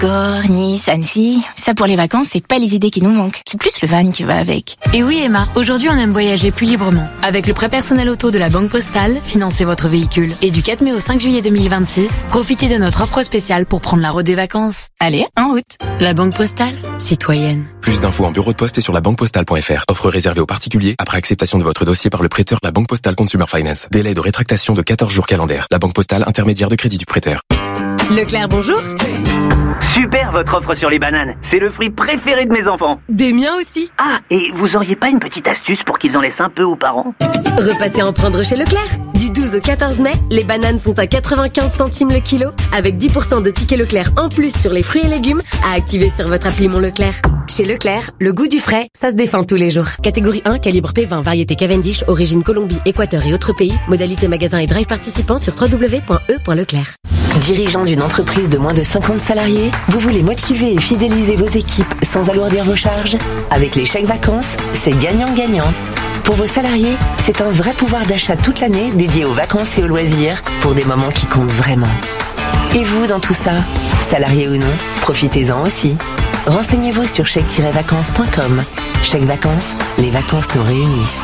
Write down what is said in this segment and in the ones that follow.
Corps, Nice, Annecy, ça pour les vacances, c'est pas les idées qui nous manquent. C'est plus le van qui va avec. Et oui Emma, aujourd'hui on aime voyager plus librement. Avec le prêt personnel auto de la Banque Postale, financez votre véhicule. Et du 4 mai au 5 juillet 2026, profitez de notre offre spéciale pour prendre la route des vacances. Allez, en route. La Banque Postale, citoyenne. Plus d'infos en bureau de poste et sur labanquepostale.fr. Offre réservée aux particuliers après acceptation de votre dossier par le prêteur La Banque Postale Consumer Finance. Délai de rétractation de 14 jours calendaires. La Banque Postale, intermédiaire de crédit du prêteur. Leclerc, bonjour. Super votre offre sur les bananes. C'est le fruit préféré de mes enfants. Des miens aussi. Ah, et vous auriez pas une petite astuce pour qu'ils en laissent un peu aux parents ? Repassez en prendre chez Leclerc. Du 12 au 14 mai, les bananes sont à 95 centimes le kilo, avec 10% de tickets Leclerc en plus sur les fruits et légumes à activer sur votre appli Mon Leclerc. Chez Leclerc, le goût du frais, ça se défend tous les jours. Catégorie 1, calibre P20, variété Cavendish, origine Colombie, Équateur et autres pays. Modalité magasin et drive participants sur www.e.leclerc. Dirigeant d'une entreprise de moins de 50 salariés, vous voulez motiver et fidéliser vos équipes sans alourdir vos charges ? Avec les chèques vacances, c'est gagnant-gagnant. Pour vos salariés, c'est un vrai pouvoir d'achat toute l'année dédié aux vacances et aux loisirs pour des moments qui comptent vraiment. Et vous, dans tout ça, salariés ou non, profitez-en aussi. Renseignez-vous sur chèque-vacances.com. Chèque vacances, les vacances nous réunissent.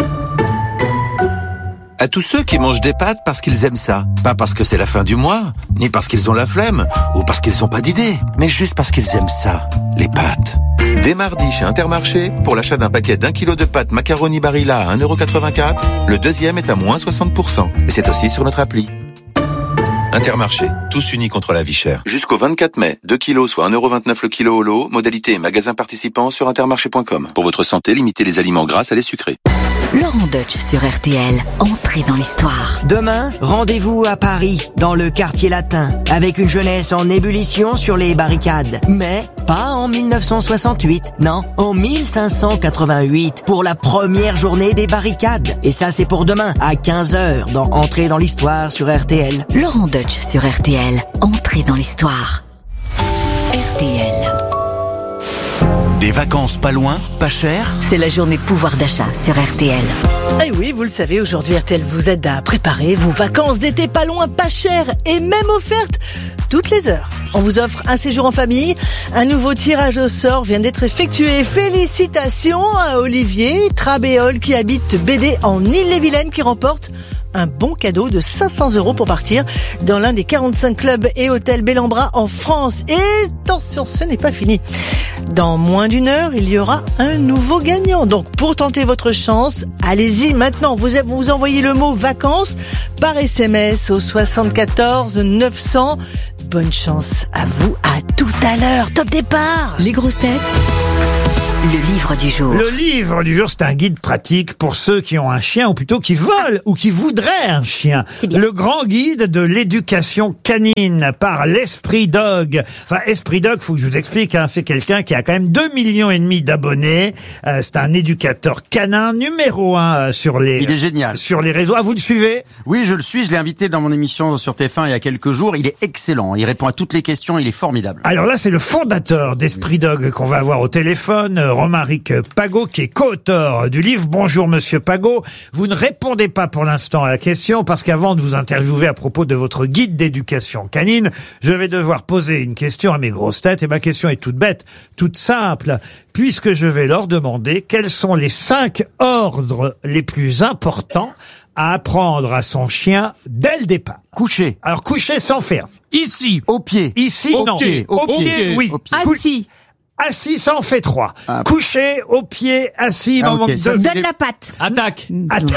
À tous ceux qui mangent des pâtes parce qu'ils aiment ça. Pas parce que c'est la fin du mois, ni parce qu'ils ont la flemme, ou parce qu'ils n'ont pas d'idée, mais juste parce qu'ils aiment ça, les pâtes. Dès mardi chez Intermarché, pour l'achat d'un paquet d'1 kilo de pâtes macaroni Barilla à 1,84 €, le deuxième est à moins 60%. Et c'est aussi sur notre appli. Intermarché, tous unis contre la vie chère. Jusqu'au 24 mai, 2 kilos soit 1,29 € le kilo au lot, modalité et magasin participant sur intermarché.com. Pour votre santé, limitez les aliments gras à les sucrés. Laurent Deutsch sur RTL, entrée dans l'histoire. Demain, rendez-vous à Paris, dans le quartier latin, avec une jeunesse en ébullition sur les barricades. Mais pas en 1968, non, en 1588, pour la première journée des barricades. Et ça, c'est pour demain, à 15h, dans Entrée dans l'histoire sur RTL. Laurent Deutsch sur RTL, entrée dans l'histoire. RTL. Des vacances pas loin, pas cher ? C'est la journée pouvoir d'achat sur RTL. Et oui, vous le savez, aujourd'hui RTL vous aide à préparer vos vacances d'été pas loin, pas cher et même offertes toutes les heures. On vous offre un séjour en famille. Un nouveau tirage au sort vient d'être effectué. Félicitations à Olivier Trabéol qui habite BD en Ille-et-Vilaine qui remporte un bon cadeau de 500 € pour partir dans l'un des 45 clubs et hôtels Bellambra en France. Et attention, ce n'est pas fini. Dans moins d'une heure, il y aura un nouveau gagnant. Donc, pour tenter votre chance, allez-y maintenant. Vous envoyez le mot vacances par SMS au 74 900. Bonne chance à vous. À tout à l'heure. Top départ. Les grosses têtes. Le livre du jour. Le livre du jour, c'est un guide pratique pour ceux qui ont un chien, ou plutôt qui veulent ou qui voudraient un chien. Le grand guide de l'éducation canine par l'Esprit Dog. Enfin, Esprit Dog, faut que je vous explique, c'est quelqu'un qui a quand même 2,5 millions d'abonnés. C'est un éducateur canin numéro 1 sur les... Il est génial. Sur les réseaux. Ah, vous le suivez? Oui, je le suis. Je l'ai invité dans mon émission sur TF1 il y a quelques jours. Il est excellent. Il répond à toutes les questions. Il est formidable. Alors là, c'est le fondateur d'Esprit Dog qu'on va avoir au téléphone. Romaric Pagot, qui est co-auteur du livre. Bonjour Monsieur Pagot. Vous ne répondez pas pour l'instant à la question parce qu'avant de vous interviewer à propos de votre guide d'éducation canine, je vais devoir poser une question à mes grosses têtes et ma question est toute bête, toute simple, puisque je vais leur demander quels sont les 5 ordres les plus importants à apprendre à son chien dès le départ. Coucher. Alors coucher sans faire. Ici. Au pied. Ici, non. Au pied, oui. Assis. Assis, ça en fait 3. Couché, au pied, assis, moment okay. de... Donne la patte. Attaque.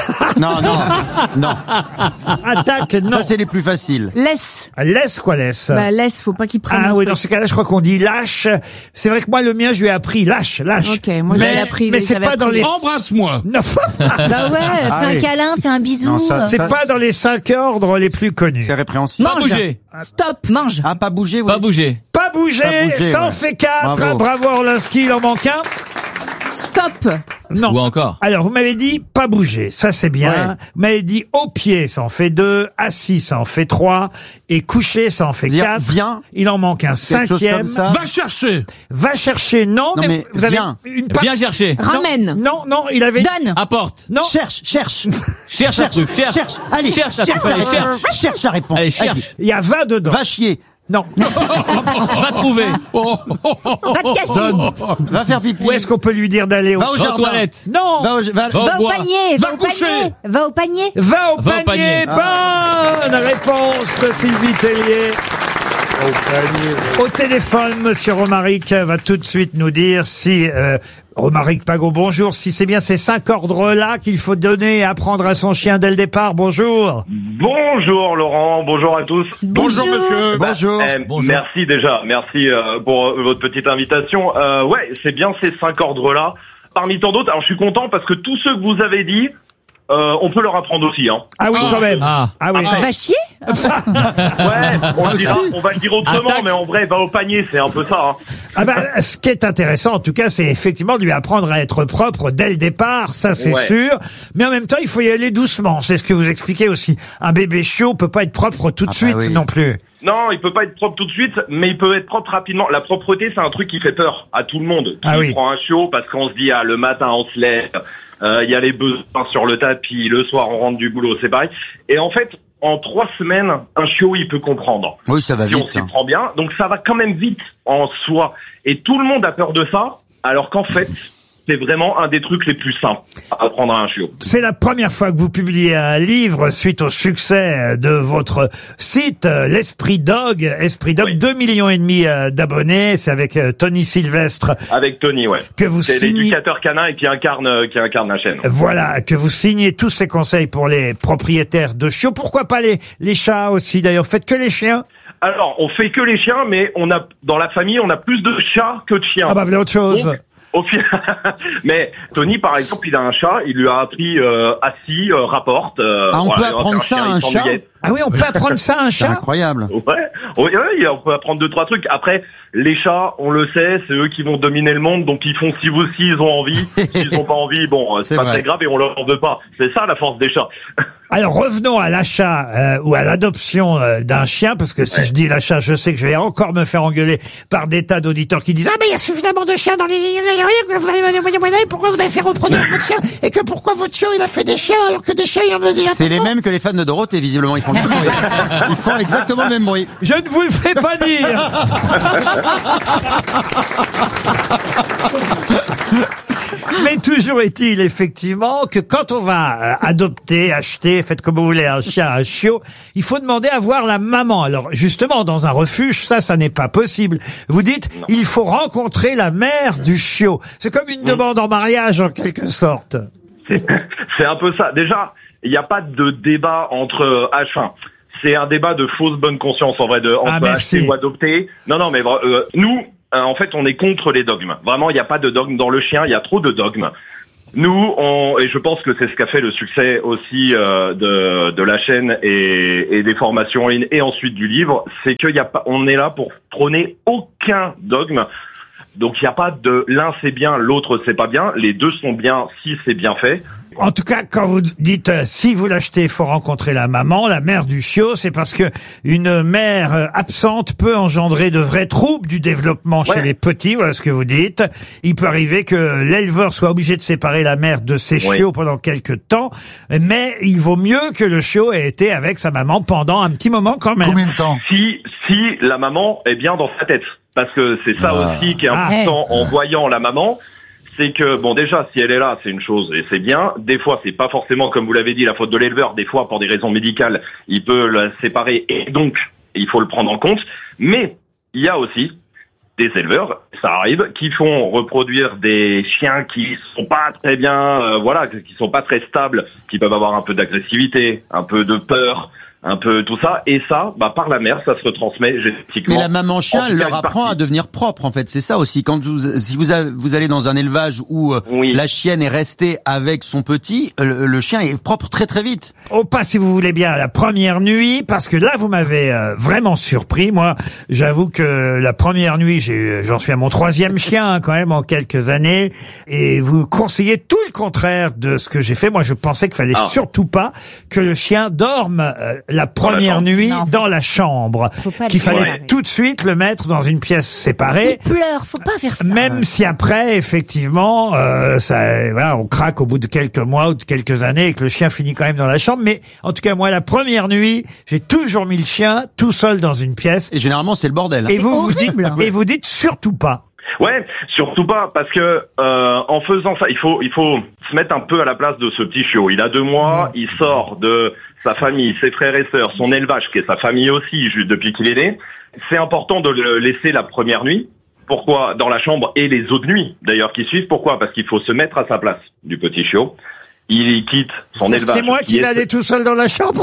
Non. Attaque, non. Ça, c'est les plus faciles. Laisse. Laisse, quoi, laisse? Bah, laisse, faut pas qu'il prenne. Ah oui, dans ce cas-là, je crois qu'on dit lâche. C'est vrai que moi, le mien, je lui ai appris lâche. Ok, moi, je l'ai appris. Mais c'est pas dans les... Embrasse-moi. Non. Bah ouais, fais un câlin, fais un bisou. C'est pas dans les 5 ordres les plus connus. C'est répréhensible. Pas bouger. Stop, mange. Ah, pas bouger, oui. Pas bouger. Pas bouger, ça en fait 4. Bravo Orlinski, il en manque un. Stop. Non. Ou encore. Alors, vous m'avez dit pas bouger, ça c'est bien. Ouais. Vous m'avez dit au pied, ça en fait 2. Assis, ça en fait 3. Et couché, ça en fait 4. Viens. Il en manque un 5e. Va chercher. Va chercher, non mais vous avez une part... Viens chercher. Ramène. Non, il avait... Donne. Apporte. Non. Cherche. Cherche la truc. Cherche. Allez, cherche la réponse. Allez, cherche. Il y a va dedans. Va chier. Non. Va trouver. Va te cacher. Donne. Va faire pipi. Où est-ce qu'on peut lui dire d'aller Va au jardin. toilette. Non. Va au Panier. Va au panier. Va au panier. Va au Va au panier. panier. Bonne réponse de Sylvie Tellier. Au téléphone, Monsieur Romaric va tout de suite nous dire si Romaric Pagot, bonjour. Si c'est bien ces 5 ordres-là qu'il faut donner et apprendre à son chien dès le départ. Bonjour. Bonjour Laurent, bonjour à tous. Bonjour monsieur. Bonjour. Bonjour. Merci déjà, merci pour votre petite invitation. Ouais, c'est bien ces 5 ordres-là. Parmi tant d'autres, alors je suis content parce que tous ceux que vous avez dit, on peut leur apprendre aussi. Hein. Ah oui, quand même. Ah oui. Va chier. Ouais, on va le dire autrement, Attaque. mais en vrai, va au panier, c'est un peu ça. Hein. Ah bah, ce qui est intéressant, en tout cas, c'est effectivement de lui apprendre à être propre dès le départ, ça c'est sûr. Mais en même temps, il faut y aller doucement. C'est ce que vous expliquez aussi. Un bébé chiot peut pas être propre tout de suite non plus. Non, il peut pas être propre tout de suite, mais il peut être propre rapidement. La propreté, c'est un truc qui fait peur à tout le monde. Qui prend un chiot parce qu'on se dit, le matin, on se lève, il y a les besoins sur le tapis, le soir, on rentre du boulot, c'est pareil. Et en fait, en 3 semaines, un chiot, il peut comprendre. Oui, ça va si vite. on s'y prend bien. Donc ça va quand même vite en soi. Et tout le monde a peur de ça, alors qu'en fait, c'est vraiment un des trucs les plus simples à apprendre à un chiot. C'est la première fois que vous publiez un livre suite au succès de votre site, l'Esprit Dog. Esprit Dog, 2,5 millions d'abonnés. C'est avec Tony Sylvestre. Avec Tony, ouais. Que vous c'est signez... l'éducateur canin et qui incarne la chaîne. Voilà, que vous signez tous ces conseils pour les propriétaires de chiots. Pourquoi pas les chats aussi d'ailleurs? Faites que les chiens? Alors, on fait que les chiens, mais on a, dans la famille, on a plus de chats que de chiens. Ah bah, voilà autre chose. Donc, mais Tony, par exemple, il a un chat, il lui a appris assis, rapporte. On peut apprendre ça à un chat? Ah oui, on peut apprendre ça à un chat? C'est incroyable. Ouais, on peut apprendre 2-3 trucs. Après, les chats, on le sait, c'est eux qui vont dominer le monde, donc ils font s'ils ont envie. S'ils ont pas envie, bon, c'est pas très grave et on leur en veut pas. C'est ça la force des chats. Alors revenons à l'achat ou à l'adoption d'un chien, parce que si je dis l'achat, je sais que je vais encore me faire engueuler par des tas d'auditeurs qui disent « Ah, mais il y a suffisamment de chiens dans les lignes, vous allez pourquoi vous avez fait reproduire votre chien et que pourquoi votre chien il a fait des chiens alors que des chiens il y en a déjà ?» C'est les mêmes que les fans de Dorothée, visiblement, ils font le même bruit. Ils font exactement le même bruit. Je ne vous le fais pas dire. Mais toujours est-il effectivement que quand on va adopter, acheter, faites comme vous voulez, un chien, un chiot, il faut demander à voir la maman. Alors justement, dans un refuge, ça n'est pas possible. Vous dites, il faut rencontrer la mère du chiot. C'est comme une demande en mariage en quelque sorte. C'est un peu ça. Déjà, il n'y a pas de débat entre c'est un débat de fausse bonne conscience en vrai, entre acheter ou adopter. Non, mais nous, en fait, on est contre les dogmes. Vraiment, il n'y a pas de dogme dans le chien, il y a trop de dogmes. Nous, et je pense que c'est ce qu'a fait le succès aussi de la chaîne et des formations en ligne et ensuite du livre, c'est on est là pour prôner aucun dogme. Donc il n'y a pas de l'un c'est bien, l'autre c'est pas bien. Les deux sont bien si c'est bien fait. En tout cas, quand vous dites si vous l'achetez, il faut rencontrer la maman, la mère du chiot, c'est parce que une mère absente peut engendrer de vrais troubles du développement chez les petits. Voilà ce que vous dites. Il peut arriver que l'éleveur soit obligé de séparer la mère de ses chiots pendant quelques temps, mais il vaut mieux que le chiot ait été avec sa maman pendant un petit moment quand même. Combien de temps? Si la maman est bien dans sa tête. Parce que c'est ça aussi qui est important en voyant la maman, c'est que, bon, déjà, si elle est là, c'est une chose et c'est bien. Des fois, c'est pas forcément, comme vous l'avez dit, la faute de l'éleveur. Des fois, pour des raisons médicales, il peut la séparer et donc, il faut le prendre en compte. Mais, il y a aussi des éleveurs, ça arrive, qui font reproduire des chiens qui sont pas très bien, qui sont pas très stables, qui peuvent avoir un peu d'agressivité, un peu de peur, un peu tout ça, et ça, par la mère, ça se retransmet génétiquement. Mais la maman chien, elle leur apprend à devenir propre, en fait. C'est ça aussi. Quand si vous allez dans un élevage où la chienne est restée avec son petit, le chien est propre très très vite. Oh, pas si vous voulez bien la première nuit, parce que là, vous m'avez vraiment surpris. Moi, j'avoue que la première nuit, j'en suis à mon 3e chien, quand même, en quelques années, et vous conseillez tout le contraire de ce que j'ai fait. Moi, je pensais qu'il fallait surtout pas que le chien dorme la première nuit dans la chambre, qu'il fallait tout de suite le mettre dans une pièce séparée. Il pleure, faut pas faire ça. Même si après, effectivement, on craque au bout de quelques mois ou de quelques années et que le chien finit quand même dans la chambre. Mais en tout cas, moi, la première nuit, j'ai toujours mis le chien tout seul dans une pièce. Et généralement, c'est le bordel. Et vous dites surtout pas. Ouais, surtout pas, parce que en faisant ça, il faut se mettre un peu à la place de ce petit chiot. Il a 2 mois, il sort de sa famille, ses frères et sœurs, son élevage, qui est sa famille aussi, juste depuis qu'il est né. C'est important de le laisser la première nuit. Pourquoi? Dans la chambre et les autres nuits, d'ailleurs, qui suivent. Pourquoi? Parce qu'il faut se mettre à sa place du petit chiot. Il quitte son élevage. C'est moi qui l'allais tout seul dans la chambre.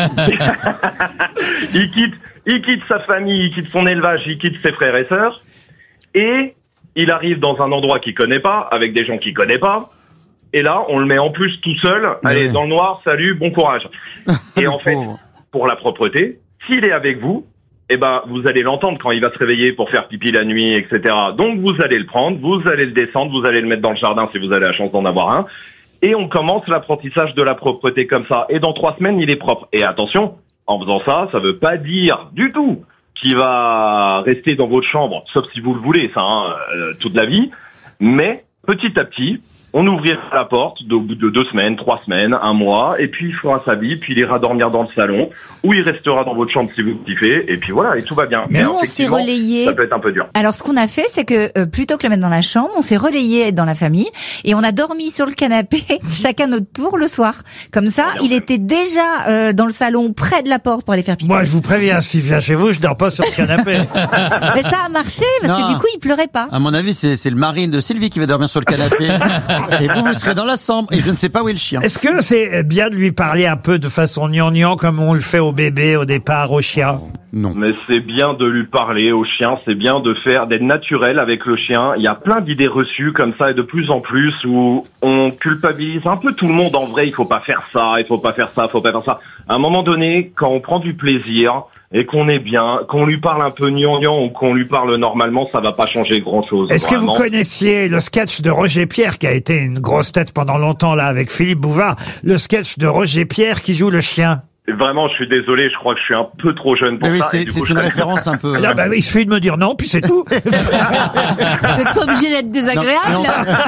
Il quitte sa famille, il quitte son élevage, il quitte ses frères et sœurs. Et il arrive dans un endroit qu'il connaît pas, avec des gens qu'il connaît pas. Et là, on le met en plus tout seul. Allez, dans le noir, salut, bon courage. Et en fait, pour la propreté, s'il est avec vous, vous allez l'entendre quand il va se réveiller pour faire pipi la nuit, etc. Donc, vous allez le prendre, vous allez le descendre, vous allez le mettre dans le jardin si vous avez la chance d'en avoir un. Et on commence l'apprentissage de la propreté comme ça. Et dans 3 semaines, il est propre. Et attention, en faisant ça, ça veut pas dire du tout qu'il va rester dans votre chambre, sauf si vous le voulez, ça, toute la vie. Mais, petit à petit, on ouvrira la porte au bout de 2 semaines, 3 semaines, 1 mois, et puis il fera sa vie, puis il ira dormir dans le salon, ou il restera dans votre chambre si vous kiffez, et puis voilà, et tout va bien. Mais nous, on s'est relayé. Ça peut être un peu dur. Alors, ce qu'on a fait, c'est que plutôt que le mettre dans la chambre, on s'est relayé dans la famille, et on a dormi sur le canapé, chacun notre tour le soir. Comme ça, il était déjà dans le salon, près de la porte pour aller faire pipi. Moi, je vous préviens, si je viens chez vous, je dors pas sur le canapé. Mais ça a marché, parce que du coup, il pleurait pas. À mon avis, c'est le mari de Sylvie qui va dormir sur le canapé. Et vous serez dans la chambre, et je ne sais pas où est le chien. Est-ce que c'est bien de lui parler un peu de façon gnangnan, comme on le fait au bébé au départ, au chien? Non. Mais c'est bien de lui parler au chien, c'est bien d'être naturel avec le chien. Il y a plein d'idées reçues comme ça, et de plus en plus, où on culpabilise un peu tout le monde. En vrai, il faut pas faire ça, il faut pas faire ça, il faut pas faire ça. À un moment donné, quand on prend du plaisir, et qu'on est bien, qu'on lui parle un peu gnangnan ou qu'on lui parle normalement, ça va pas changer grand-chose. Est-ce que vous connaissiez le sketch de Roger Pierre, qui a été une grosse tête pendant longtemps là avec Philippe Bouvard, le sketch de Roger Pierre qui joue le chien? Vraiment, je suis désolé, je crois que je suis un peu trop jeune pour ça. C'est une référence un peu. Là, il suffit de me dire non, puis c'est tout. Vous n'êtes pas obligé d'être désagréable.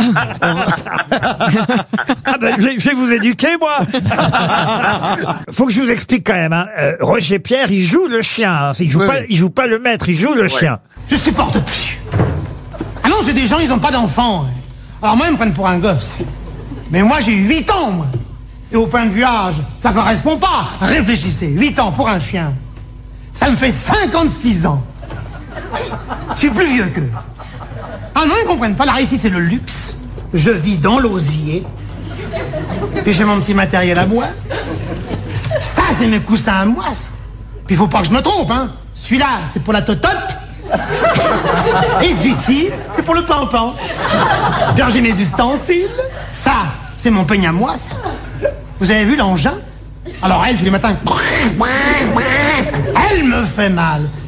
Je vais vous éduquer, moi. Faut que je vous explique quand même. Roger Pierre, il joue le chien. Il joue pas le maître, il joue le chien. Je supporte plus. Ah non, c'est des gens, ils ont pas d'enfants. Alors moi, ils me prennent pour un gosse. Mais moi, j'ai eu 8 ans, moi. Et au point de vue âge, ça correspond pas. Réfléchissez, 8 ans pour un chien. Ça me fait 56 ans. Je suis plus vieux qu'eux. Ah non, ils comprennent pas. Là, ici, c'est le luxe. Je vis dans l'osier. Puis j'ai mon petit matériel à bois. Ça, c'est mes coussins à moi. Puis il faut pas que je me trompe, hein. Celui-là, c'est pour la totote. Et celui-ci, c'est pour le pampan. Bien, j'ai mes ustensiles. Ça, c'est mon peigne à moi, ça. Vous avez vu l'engin? Alors elle, tous les matins, elle me fait mal.